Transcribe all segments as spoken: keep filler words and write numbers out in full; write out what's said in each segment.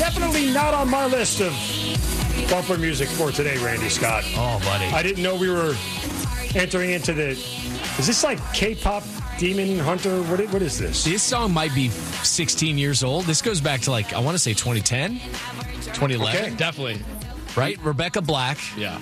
definitely not on my list of bumper music for today, Randy Scott. Oh, buddy. I didn't know we were entering into the... Is this like K-pop Demon Hunter? What, what is this? This song might be sixteen years old. This goes back to, like, I want to say twenty ten, twenty eleven. Okay. Definitely. Right? Rebecca Black. Yeah.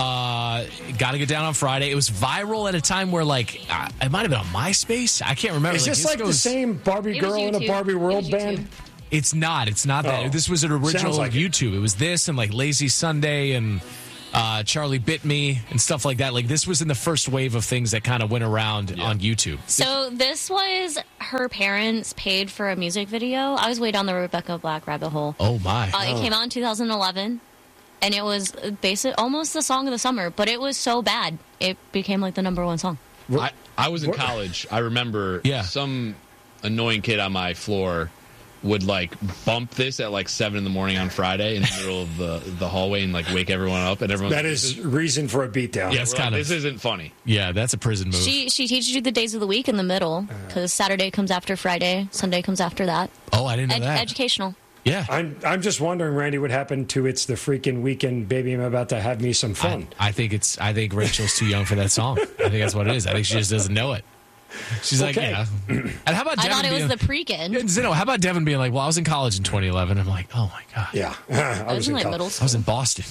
Uh, Gotta Get Down on Friday. It was viral at a time where, like, uh, it might have been on MySpace. I can't remember. Is like, this like goes, the same Barbie It was Girl in a YouTube. Barbie It World was band? YouTube. It's not. It's not that. Oh. This was an original Sounds like it. YouTube. It. it was this and, like, Lazy Sunday and uh, Charlie Bit Me and stuff like that. Like, this was in the first wave of things that kind of went around Yeah. on YouTube. So this was her parents paid for a music video. I was way down the Rebecca Black rabbit hole. Oh, my. Uh, it came out in two thousand eleven, and it was basic, almost the song of the summer, but it was so bad, it became like the number one song. I, I was in What? college. I remember Yeah. some annoying kid on my floor would like bump this at like seven in the morning on Friday in the middle of the, the hallway and like wake everyone up, and everyone That is reason for a beatdown. Yeah. It's we're kind like, of- this isn't funny. Yeah, that's a prison move. She she teaches you the days of the week in the middle, because Saturday comes after Friday, Sunday comes after that. oh, I didn't know Ed- that. educational. yeah. I'm I'm just wondering, Randy, what happened to It's the Freaking Weekend, Baby, I'm about to have me some I, fun. I think it's. I think Rachel's too young for that song. I think that's what it is. I think she just doesn't know it. She's like, Okay. yeah. And how about I Devin thought it was being, the pre-kin. Yeah, Zeno, how about Devin being like, well, I was in college in twenty eleven. I'm like, oh my god. Yeah. I I was in like college. middle I school. was in Boston.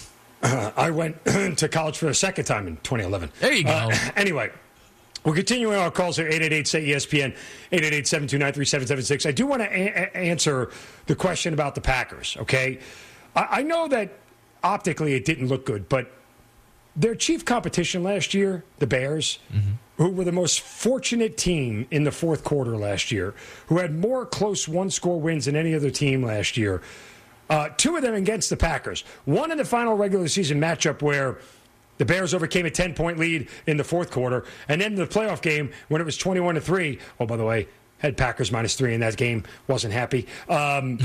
I went to college for a second time in twenty eleven. There you go. Uh, anyway, we're continuing our calls here, eight eight eight, S A Y, E S P N, eight eight eight, seven two nine, three seven seven six. I do want to a- a- answer the question about the Packers, okay? I-, I know that optically it didn't look good, but their chief competition last year, the Bears, who were the most fortunate team in the fourth quarter last year, who had more close one-score wins than any other team last year, uh, two of them against the Packers. One in the final regular season matchup where the Bears overcame a ten-point lead in the fourth quarter, and then the playoff game when it was twenty-one to three. Oh, by the way, had Packers minus three in that game. Wasn't happy. Um,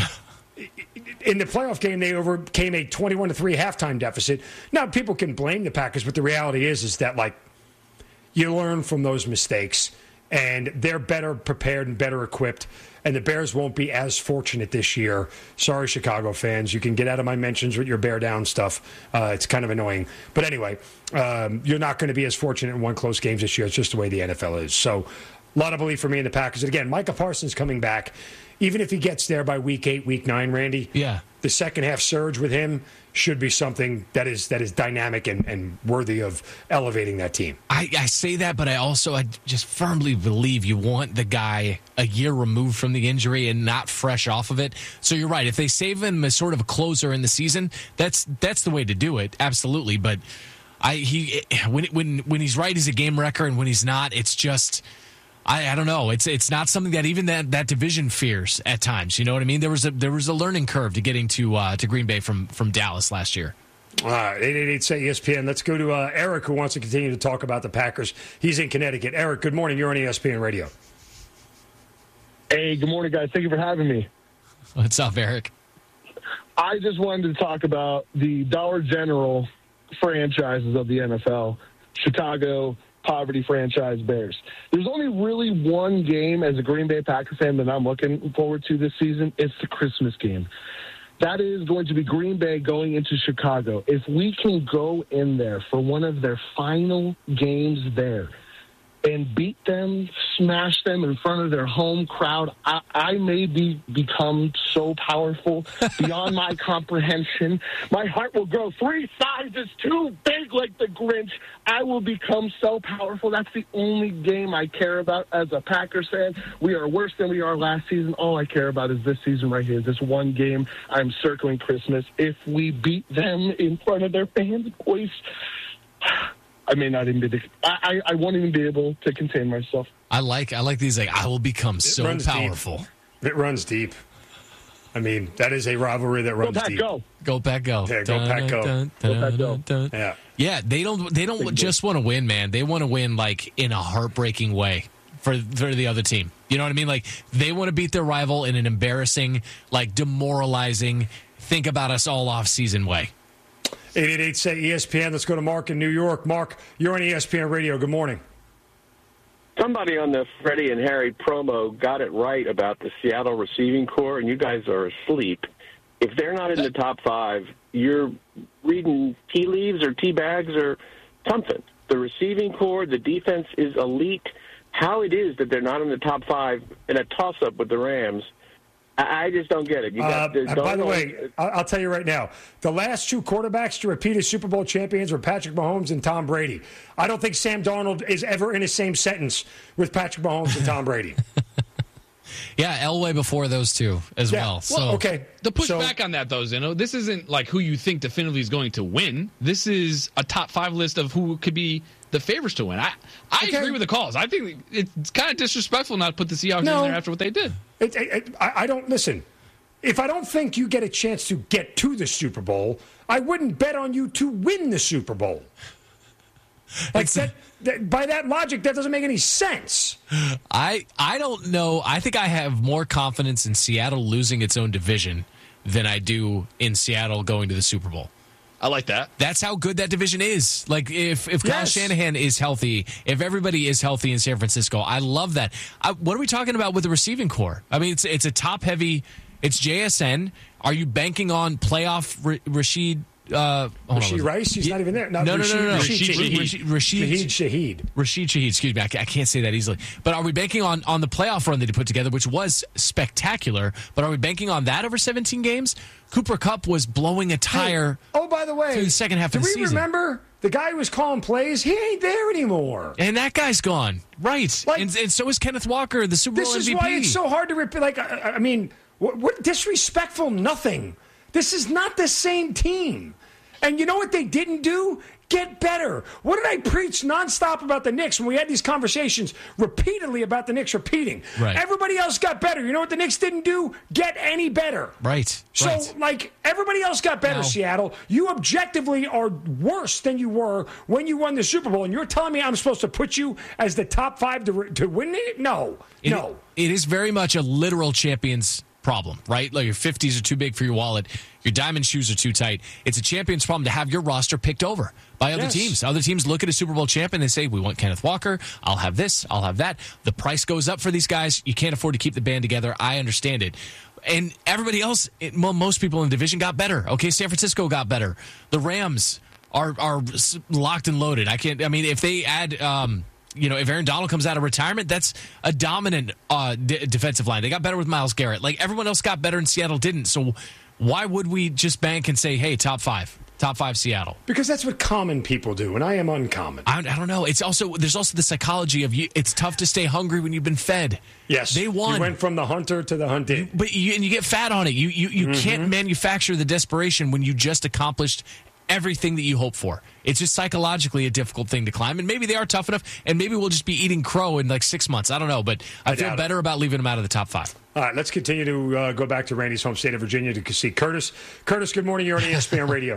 in the playoff game, they overcame a twenty-one to three halftime deficit. Now, people can blame the Packers, but the reality is, is that like you learn from those mistakes, and they're better prepared and better equipped. And the Bears won't be as fortunate this year. Sorry, Chicago fans. You can get out of my mentions with your bear down stuff. Uh, it's kind of annoying. But anyway, um, you're not going to be as fortunate in one close games this year. It's just the way the N F L is. So a lot of belief for me in the Packers. And again, Micah Parsons coming back. Even if he gets there by week eight, week nine, Randy, Yeah. the second half surge with him should be something that is that is dynamic and, and worthy of elevating that team. I, I say that, but I also I just firmly believe you want the guy a year removed from the injury and not fresh off of it. So you're right. If they save him as sort of a closer in the season, that's that's the way to do it. Absolutely. But I he when when when he's right, he's a game wrecker, and when he's not, it's just. I, I don't know. It's it's not something that even that, that division fears at times. You know what I mean? There was a there was a learning curve to getting to uh, to Green Bay from from Dallas last year. All right, eight eight eight, S A Y, E S P N. Let's go to uh, Eric, who wants to continue to talk about the Packers. He's in Connecticut. Eric, good morning. You're on E S P N Radio. Hey, good morning, guys. Thank you for having me. What's up, Eric? I just wanted to talk about the Dollar General franchises of the N F L, Chicago, poverty franchise Bears. There's only really one game as a Green Bay Packers fan that I'm looking forward to this season. It's the Christmas game. That is going to be Green Bay going into Chicago. If we can go in there for one of their final games there and beat them, smash them in front of their home crowd, I, I may be become so powerful beyond my comprehension. My heart will grow three sizes too big like the Grinch. I will become so powerful. That's the only game I care about as a Packers fan. We are worse than we are last season. All I care about is this season right here, this one game. I'm circling Christmas. If we beat them in front of their fans, boys, I may not even be. I, I won't even be able to contain myself. I like I like these. Like I will become so runs deep. powerful. It runs deep. I mean, that is a rivalry that Go runs Pack, deep. go. Go Pack, go. Yeah, go Pack, go. Dun, Go dun, Pack, go. dun, dun. Yeah. Yeah, they don't. They don't just want to win, man. They want to win like in a heartbreaking way for for the other team. You know what I mean? Like they want to beat their rival in an embarrassing, like demoralizing, think about us all off season way. eight eight eight, S A Y, E S P N. Let's go to Mark in New York. Mark, you're on E S P N Radio. Good morning. Somebody on the Freddie and Harry promo got it right about the Seattle receiving core, and you guys are asleep. if they're not in the top five, you're reading tea leaves or tea bags or something. The receiving core, the defense is elite. How it is that they're not in the top five in a toss-up with the Rams, I, I just don't get it. You got, uh, by the way, I'll tell you right now, the last two quarterbacks to repeat as Super Bowl champions were Patrick Mahomes and Tom Brady. I don't think Sam Darnold is ever in the same sentence with Patrick Mahomes and Tom Brady. Yeah, Elway before those two as yeah. well. So well, okay. To push so, back on that, though, Zeno, this isn't like who you think definitively is going to win. This is a top five list of who could be the favorites to win. I, I okay. agree with the calls. I think it's kind of disrespectful not to put the Seahawks no, in there after what they did. It, it, it, I, I don't listen. If I don't think you get a chance to get to the Super Bowl, I wouldn't bet on you to win the Super Bowl. Like that, that, by that logic, that doesn't make any sense. I I don't know. I think I have more confidence in Seattle losing its own division than I do in Seattle going to the Super Bowl. I like that. That's how good that division is. Like, if, if Kyle yes. Shanahan is healthy, if everybody is healthy in San Francisco, I love that. I, what are we talking about with the receiving core? I mean, it's it's a top-heavy, it's J S N. Are you banking on playoff R- Rashid? Uh, Rashid Rice? He's yeah. not even there. No, no, Rashid, no, no, no. Rashid Shaheed. Rashid, Rashid, Shaheed Shaheed. Rashid Shaheed, excuse me. I can't say that easily. But are we banking on, on the playoff run that he put together, which was spectacular, but are we banking on that over seventeen games? Cooper Kupp was blowing a tire. Hey, oh, by the way, through the second half do of the we season. remember the guy who was calling plays? He ain't there anymore. And that guy's gone. Right. Like, and, and so is Kenneth Walker, the Super Bowl this M V P. is why it's so hard to repeat. Like, I, I mean, what, what disrespectful nothing. This is not the same team. And you know what they didn't do? Get better. What did I preach nonstop about the Knicks when we had these conversations repeatedly about the Knicks repeating? Right. Everybody else got better. You know what the Knicks didn't do? Get any better. Right. So, right. like, everybody else got better, No. Seattle. You objectively are worse than you were when you won the Super Bowl. And you're telling me I'm supposed to put you as the top five to, to win it? No. It, no. It is very much a literal champion's problem, right? Like, your fifties are too big for your wallet. Your diamond shoes are too tight. It's a champion's problem to have your roster picked over by other Yes. teams. Other teams look at a Super Bowl champion and say, we want Kenneth Walker. I'll have this. I'll have that. The price goes up for these guys. You can't afford to keep the band together. I understand it. And everybody else, it, well, most people in the division got better. Okay, San Francisco got better. The Rams are are locked and loaded. I can't, I mean, if they add, um, you know, if Aaron Donald comes out of retirement, that's a dominant uh, d- defensive line. They got better with Myles Garrett. Like, everyone else got better and Seattle didn't. So why would we just bank and say, hey, top five, top five Seattle? Because that's what common people do, and I am uncommon. I, I don't know. It's also, there's also the psychology of you. It's tough to stay hungry when you've been fed. Yes. They won. You went from the hunter to the hunted. But you, and you get fat on it. You you, you mm-hmm. can't manufacture the desperation when you just accomplished everything that you hope for. It's just psychologically a difficult thing to climb, and maybe they are tough enough, and maybe we'll just be eating crow in like six months. I don't know, but I, I feel better it. about leaving them out of the top five. All right, let's continue to uh, go back to Randy's home state of Virginia to see Curtis. Curtis, good morning. You're on E S P N Radio.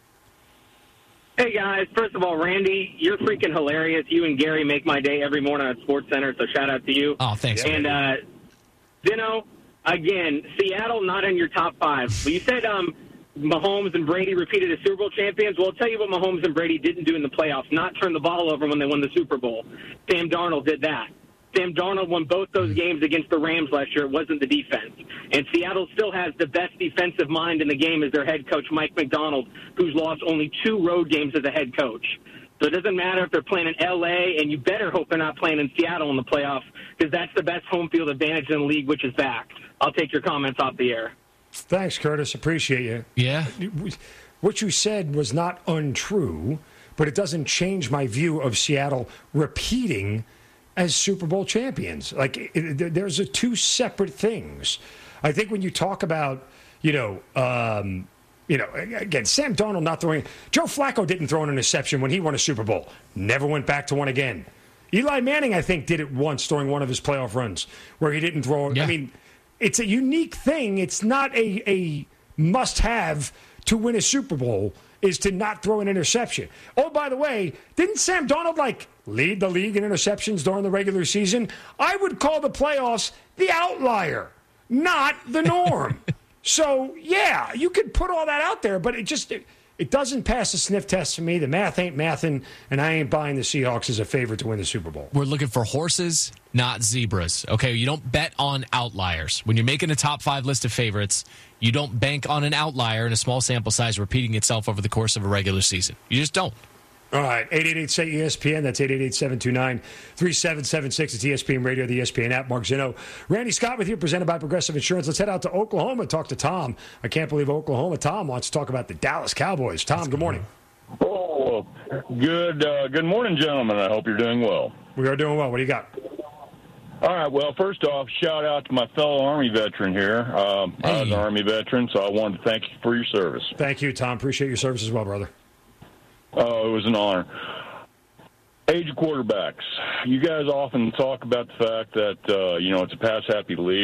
Hey, guys. First of all, Randy, you're freaking hilarious. You and Gary make my day every morning at SportsCenter, so shout out to you. Oh, thanks. And, uh, Zeno, again, Seattle not in your top five. But you said um, Mahomes and Brady repeated as Super Bowl champions. Well, I'll tell you what Mahomes and Brady didn't do in the playoffs, not turn the ball over when they won the Super Bowl. Sam Darnold did that. Sam Darnold won both those games against the Rams last year. It wasn't the defense. And Seattle still has the best defensive mind in the game as their head coach, Mike McDonald, who's lost only two road games as a head coach. So it doesn't matter if they're playing in L A, and you better hope they're not playing in Seattle in the playoffs, because that's the best home field advantage in the league, which is back. I'll take your comments off the air. Thanks, Curtis. Appreciate you. Yeah. What you said was not untrue, but it doesn't change my view of Seattle repeating as Super Bowl champions. Like, it, there's a two separate things. I think when you talk about, you know, um, you know, again, Sam Darnold not throwing. Joe Flacco didn't throw an interception when he won a Super Bowl. Never went back to one again. Eli Manning, I think, did it once during one of his playoff runs where he didn't throw. Yeah. I mean, it's a unique thing. It's not a, a must-have to win a Super Bowl is to not throw an interception. Oh, by the way, didn't Sam Darnold, like, lead the league in interceptions during the regular season? I would call the playoffs the outlier, not the norm. So, yeah, you could put all that out there, but it just, it doesn't pass the sniff test for me. The math ain't mathing, and I ain't buying the Seahawks as a favorite to win the Super Bowl. We're looking for horses, not zebras. Okay, you don't bet on outliers. When you're making a top five list of favorites, you don't bank on an outlier in a small sample size repeating itself over the course of a regular season. You just don't. All right, eight eight eight, S A Y, E S P N. That's eight eight eight, seven two nine, three seven seven six. It's E S P N Radio, the E S P N app. Mark Zinno, Randy Scott with you, presented by Progressive Insurance. Let's head out to Oklahoma and talk to Tom. I can't believe Oklahoma. Tom wants to talk about the Dallas Cowboys. Tom, good morning. Oh, good uh, good morning, gentlemen. I hope you're doing well. We are doing well. What do you got? All right, well, first off, shout out to my fellow Army veteran here. Um, Hey. I was an Army veteran, so I wanted to thank you for your service. Thank you, Tom. Appreciate your service as well, brother. Oh, it was an honor. Age of quarterbacks. You guys often talk about the fact that, uh, you know, it's a pass-happy league.